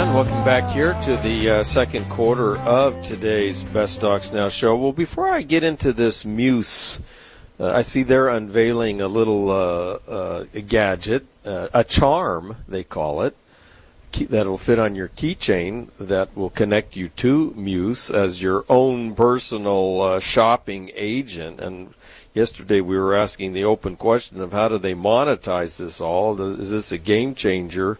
And welcome back here to the second quarter of today's Best Stocks Now show. Well, before I get into this Muse, I see they're unveiling a little gadget, a charm, they call it, that will fit on your keychain that will connect you to Muse as your own personal shopping agent. And yesterday we were asking the open question of how do they monetize this all? Is this a game changer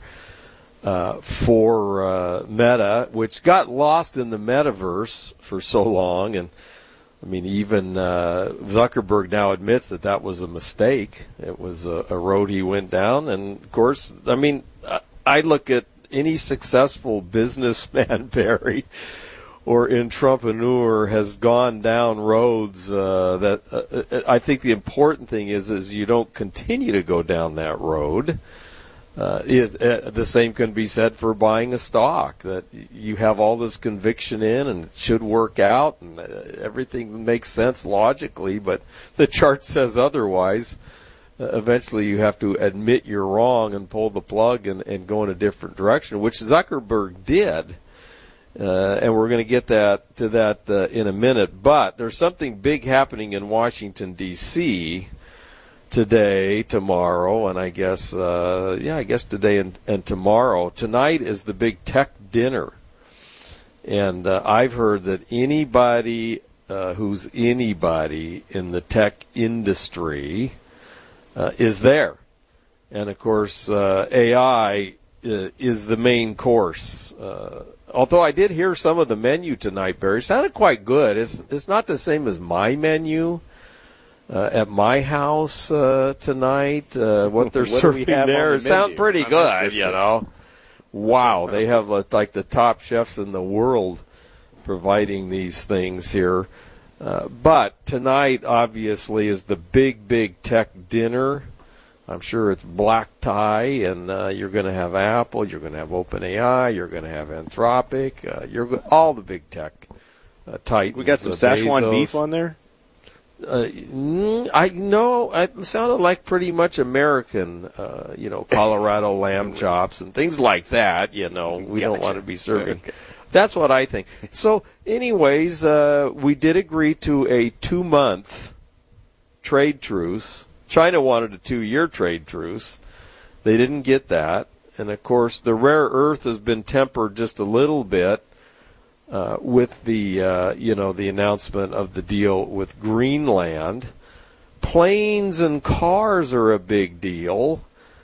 for Meta, which got lost in the metaverse for so long? And I mean, even Zuckerberg now admits that was a mistake. It was a road he went down. And of course, I mean, I look at any successful businessman, Barry, or entrepreneur has gone down roads that I think the important thing is you don't continue to go down that road. The same can be said for buying a stock that you have all this conviction in and it should work out and everything makes sense logically, but the chart says otherwise. Eventually you have to admit you're wrong and pull the plug and go in a different direction, which Zuckerberg did. And we're going to get to that in a minute. But there's something big happening in Washington, D.C. today, tomorrow, and I guess today and tomorrow. Tonight is the big tech dinner. And I've heard that anybody who's anybody in the tech industry is there. And, of course, AI is the main course. Although I did hear some of the menu tonight, Barry. It sounded quite good. It's not the same as my menu at my house tonight. What they're serving there sounds pretty good, you know. Wow, they have like the top chefs in the world providing these things here. But tonight, obviously, is the big tech dinner. I'm sure it's black tie, and you're going to have Apple, you're going to have OpenAI, you're going to have Anthropic, all the big tech titans. We got some Szechuan beef on there? I know it sounded like pretty much American, Colorado lamb chops and things like that. We don't want to be serving. That's what I think. So, anyways, we did agree to a 2-month trade truce. China wanted a 2-year trade truce. They didn't get that. And, of course, the rare earth has been tempered just a little bit with the, the announcement of the deal with Greenland. Planes and cars are a big deal.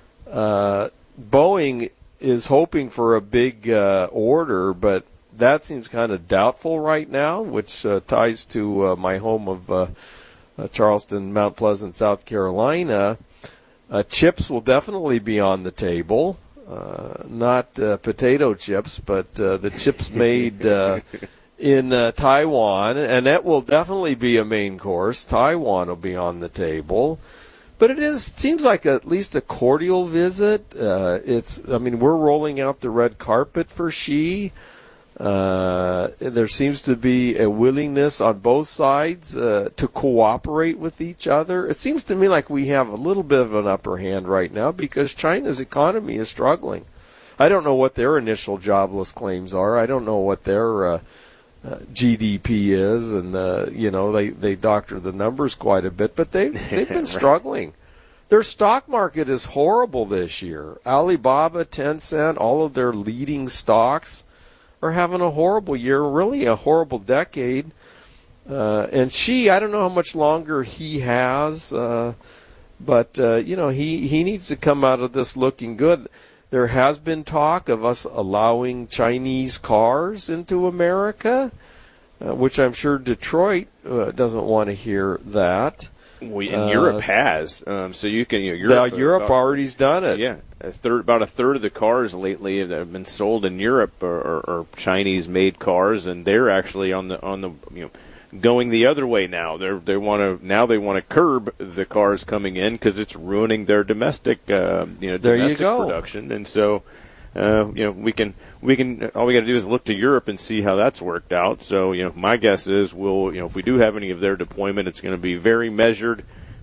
Boeing is hoping for a big order, but that seems kind of doubtful right now, which ties to my home of Charleston, Mount Pleasant, South Carolina. Chips will definitely be on the table. Not potato chips, but the chips made in Taiwan, and that will definitely be a main course. Taiwan will be on the table. But it seems like at least a cordial visit. We're rolling out the red carpet for Xi. There seems to be a willingness on both sides to cooperate with each other. It seems to me like we have a little bit of an upper hand right now because China's economy is struggling. I don't know what their initial jobless claims are. I don't know what their GDP is, and they doctor the numbers quite a bit, but they've been struggling. Their stock market is horrible this year. Alibaba, Tencent, all of their leading stocks are having a horrible year, really a horrible decade. And Xi, I don't know how much longer he has, but he needs to come out of this looking good. There has been talk of us allowing Chinese cars into America, which I'm sure Detroit doesn't want to hear that. Europe has, so you can. Europe already's done it. Yeah, about a third of the cars lately that have been sold in Europe are Chinese-made cars, and they're actually on the going the other way now. They want to curb the cars coming in because it's ruining their domestic domestic production, and so. We can all we got to do is look to Europe and see how that's worked out. So, my guess is if we do have any of their deployment, it's going to be very measured.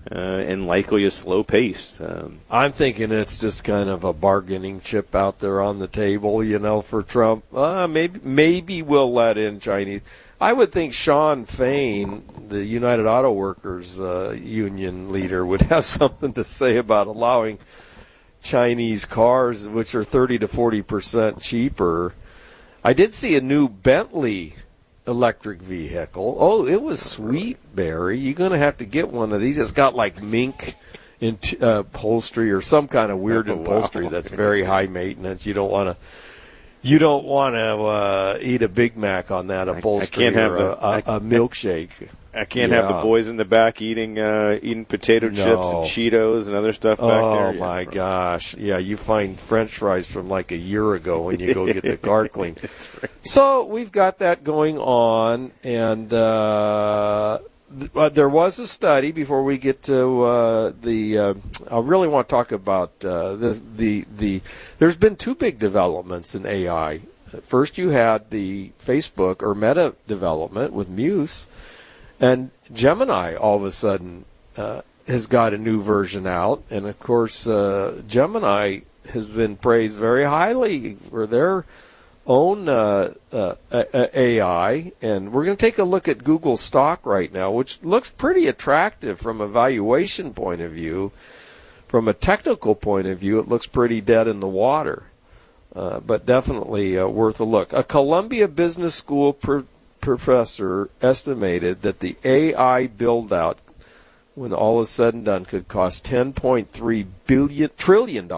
and likely a slow pace. I'm thinking it's just kind of a bargaining chip out there on the table, for Trump. Maybe we'll let in Chinese. I would think Sean Fain, the United Auto Workers union leader, would have something to say about allowing Chinese cars, which are 30 to 40% cheaper. I did see a new Bentley electric vehicle. Oh, it was sweet, Barry. You're going to have to get one of these. It's got like mink upholstery or some kind of weird upholstery that's very high maintenance. You don't want to eat a Big Mac on that upholstery. I can't have a milkshake. I can't have the boys in the back eating potato chips and Cheetos and other stuff back there. Oh, my gosh. Yeah, you find French fries from like a year ago when you go get the car cleaned. Right. So we've got that going on, and there was a study before we get to I really want to talk about there's been two big developments in AI. First, you had the Facebook or Meta development with Muse. And Gemini, all of a sudden, has got a new version out. And, of course, Gemini has been praised very highly for their own AI. And we're going to take a look at Google stock right now, which looks pretty attractive from a valuation point of view. From a technical point of view, it looks pretty dead in the water. But definitely worth a look. A Columbia Business School professor estimated that the AI build-out, when all is said and done, could cost $10.3 trillion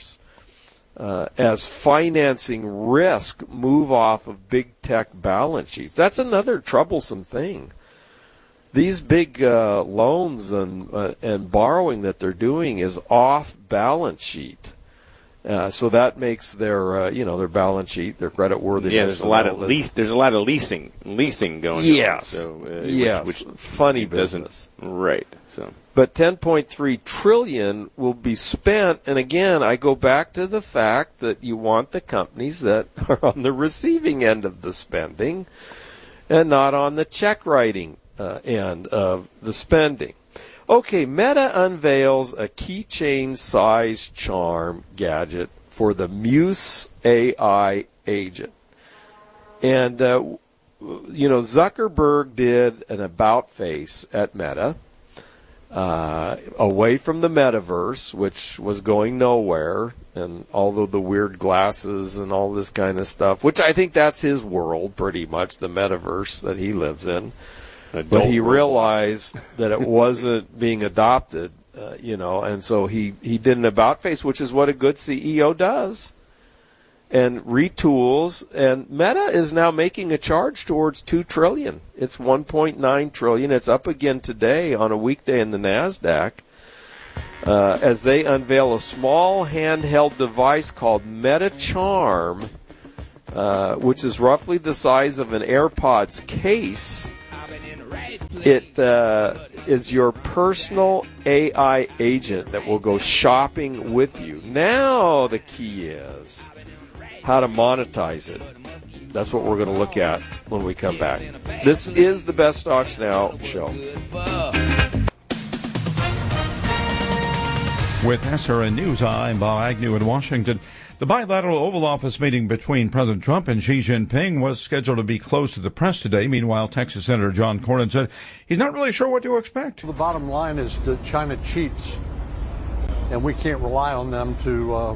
as financing risk move off of big tech balance sheets. That's another troublesome thing. These big loans and borrowing that they're doing is off balance sheet. So that makes their their balance sheet, their credit worthiness. Yeah, there's a lot of leasing going on. Yes, so, which funny business, right? So, but $10.3 trillion will be spent, and again, I go back to the fact that you want the companies that are on the receiving end of the spending, and not on the check writing end of the spending. Okay, Meta unveils a keychain-sized charm gadget for the Muse AI agent. And, Zuckerberg did an about face at Meta, away from the metaverse, which was going nowhere, and all of the weird glasses and all this kind of stuff, which I think that's his world, pretty much, the metaverse that he lives in. But he realized that it wasn't being adopted, and so he did an about face, which is what a good CEO does, and retools. And Meta is now making a charge towards $2 trillion. It's $1.9 trillion. It's up again today on a weekday in the NASDAQ as they unveil a small handheld device called Meta Charm, which is roughly the size of an AirPods case. It is your personal AI agent that will go shopping with you. Now the key is how to monetize it. That's what we're going to look at when we come back. This is the Best Stocks Now show. With SRN News, I'm Bob Agnew in Washington. The bilateral Oval Office meeting between President Trump and Xi Jinping was scheduled to be closed to the press today. Meanwhile, Texas Senator John Cornyn said he's not really sure what to expect. The bottom line is that China cheats, and we can't rely on them to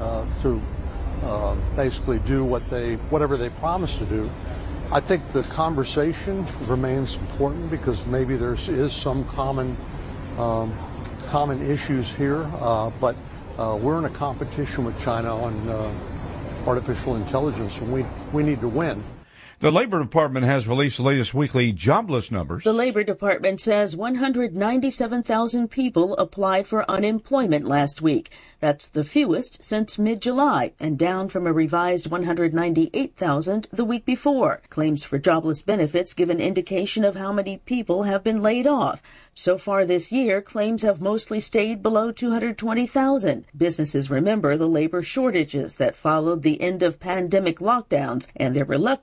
basically do whatever they promise to do. I think the conversation remains important because maybe there is some common issues here, but we're in a competition with China on artificial intelligence, and we need to win. The Labor Department has released the latest weekly jobless numbers. The Labor Department says 197,000 people applied for unemployment last week. That's the fewest since mid-July and down from a revised 198,000 the week before. Claims for jobless benefits give an indication of how many people have been laid off. So far this year, claims have mostly stayed below 220,000. Businesses remember the labor shortages that followed the end of pandemic lockdowns, and they're reluctant to let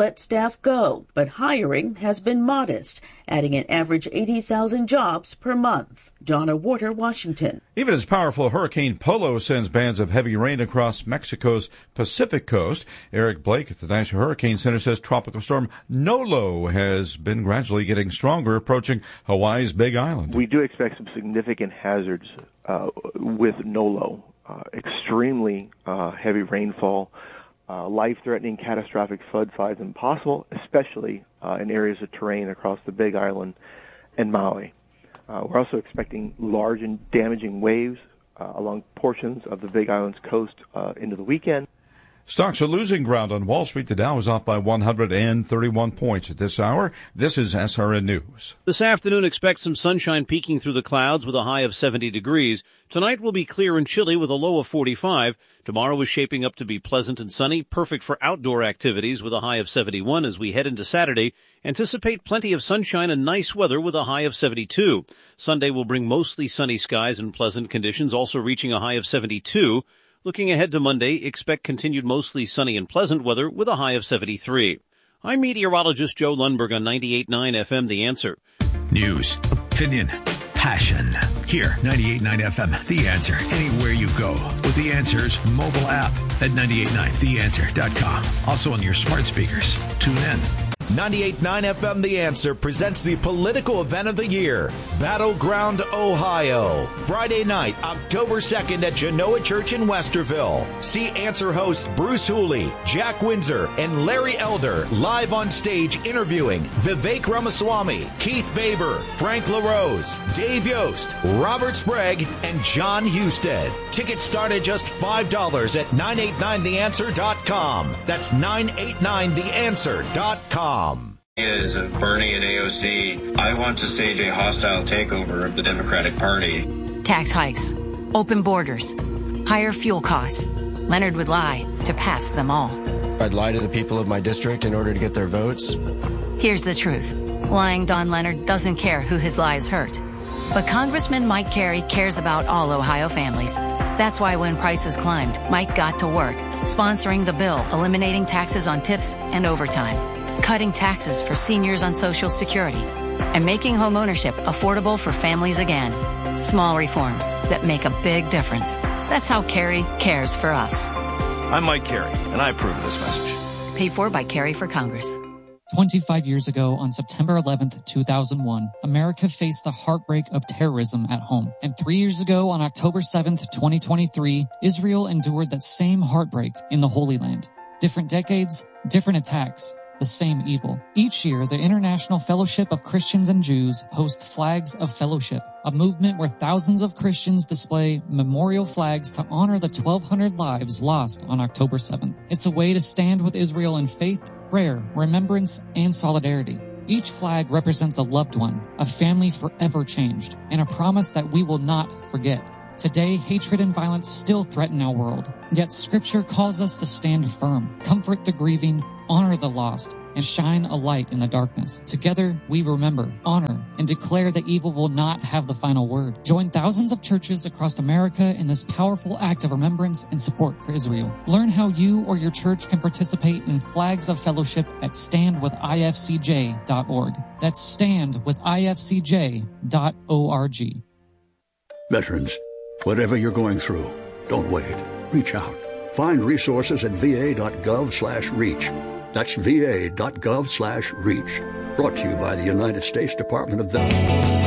let staff go, but hiring has been modest, adding an average 80,000 jobs per month. Donna Warder, Washington. Even as powerful Hurricane Polo sends bands of heavy rain across Mexico's Pacific coast, Eric Blake at the National Hurricane Center says Tropical Storm Nolo has been gradually getting stronger, approaching Hawaii's Big Island. We do expect some significant hazards with Nolo. Extremely heavy rainfall, life-threatening catastrophic flood sides impossible, especially in areas of terrain across the Big Island and Maui. We're also expecting large and damaging waves along portions of the Big Island's coast into the weekend. Stocks are losing ground on Wall Street. The Dow is off by 131 points at this hour. This is SRN News. This afternoon, expect some sunshine peeking through the clouds with a high of 70 degrees. Tonight will be clear and chilly with a low of 45. Tomorrow is shaping up to be pleasant and sunny, perfect for outdoor activities with a high of 71 as we head into Saturday. Anticipate plenty of sunshine and nice weather with a high of 72. Sunday will bring mostly sunny skies and pleasant conditions, also reaching a high of 72. Looking ahead to Monday, expect continued mostly sunny and pleasant weather with a high of 73. I'm meteorologist Joe Lundberg on 98.9 FM, The Answer. News, opinion, passion. Here, 98.9 FM, The Answer. Anywhere you go with The Answer's mobile app at 989theanswer.com. Also on your smart speakers. Tune in. 98.9 FM The Answer presents the political event of the year, Battleground, Ohio. Friday night, October 2nd at Genoa Church in Westerville. See Answer hosts Bruce Hooley, Jack Windsor, and Larry Elder live on stage interviewing Vivek Ramaswamy, Keith Baber, Frank LaRose, Dave Yost, Robert Sprague, and John Husted. Tickets start at just $5 at 989theanswer.com. That's 989theanswer.com. As of Bernie and AOC, I want to stage a hostile takeover of the Democratic Party. Tax hikes, open borders, higher fuel costs. Leonard would lie to pass them all. I'd lie to the people of my district in order to get their votes. Here's the truth. Lying Don Leonard doesn't care who his lies hurt. But Congressman Mike Carey cares about all Ohio families. That's why when prices climbed, Mike got to work, sponsoring the bill eliminating taxes on tips and overtime, cutting taxes for seniors on Social Security, and making homeownership affordable for families again. Small reforms that make a big difference. That's how Carey cares for us. I'm Mike Carey, and I approve of this message. Paid for by Carey for Congress. 25 years ago, on September 11th, 2001, America faced the heartbreak of terrorism at home. And 3 years ago, on October 7th, 2023, Israel endured that same heartbreak in the Holy Land. Different decades, different attacks, the same evil. Each year, the International Fellowship of Christians and Jews hosts Flags of Fellowship, a movement where thousands of Christians display memorial flags to honor the 1,200 lives lost on October 7th. It's a way to stand with Israel in faith, prayer, remembrance, and solidarity. Each flag represents a loved one, a family forever changed, and a promise that we will not forget. Today, hatred and violence still threaten our world, yet Scripture calls us to stand firm, comfort the grieving, honor the lost, and shine a light in the darkness. Together, we remember, honor, and declare that evil will not have the final word. Join thousands of churches across America in this powerful act of remembrance and support for Israel. Learn how you or your church can participate in Flags of Fellowship at standwithifcj.org. That's standwithifcj.org. Veterans, whatever you're going through, don't wait. Reach out. Find resources at va.gov/reach. That's va.gov/reach. Brought to you by the United States Department of Veterans.